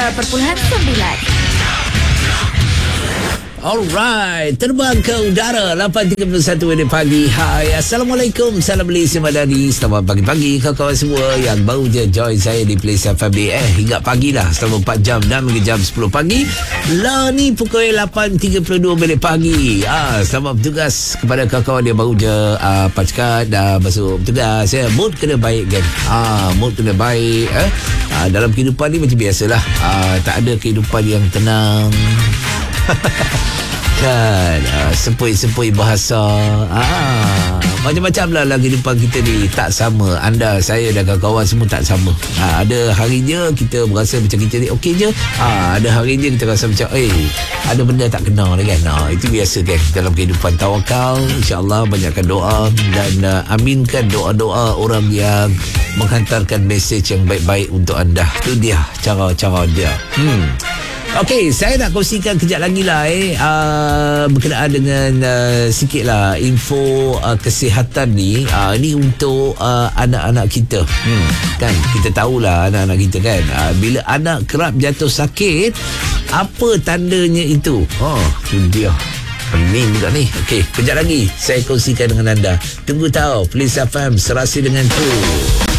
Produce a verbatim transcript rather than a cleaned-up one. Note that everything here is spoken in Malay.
tiga perpuluhan sembilan. Alright, terbang ke udara lapan tiga puluh satu minit pagi. Hai, Assalamualaikum, salam Malaysia Madani. Selamat pagi-pagi kawan-kawan semua yang baru je join saya di Play F M. Eh, hingga pagi lah, selama empat jam dan hingga jam sepuluh pagi. Lah ni pukul lapan tiga puluh dua minit pagi. Ah, selamat bertugas kepada kawan-kawan yang baru je ah, pacikat dah masuk bertugas. Ya, mood kena baik kan. Ah, mood kena baik eh. Ah, dalam kehidupan ni macam biasalah. Ah, tak ada kehidupan yang tenang. Kan, uh, sepoi-sepoi bahasa, ah, macam-macam lah lah kehidupan kita ni. Tak sama. Anda, saya dan kawan-kawan semua tak sama. ah, Ada harinya kita berasa macam kita ni okey je, ah, ada harinya kita rasa macam eh, ada benda tak kena lah kan. ah, Itu biasa kan dalam kehidupan. Tawakal, insyaAllah, banyakkan doa. Dan uh, aminkan doa-doa orang yang menghantarkan mesej yang baik-baik untuk anda. Itu dia cara-cara dia. Hmm Okey, saya nak kongsikan kejap lagi lah eh uh, berkenaan dengan uh, sikit lah info uh, kesihatan ni. uh, Ini untuk uh, anak-anak kita. hmm, Kan, kita tahulah anak-anak kita kan, uh, bila anak kerap jatuh sakit, apa tandanya itu? Oh, itu dia. Pening juga ni. Okey, kejap lagi saya kongsikan dengan anda. Tunggu tahu, Please F M serasi dengan tu.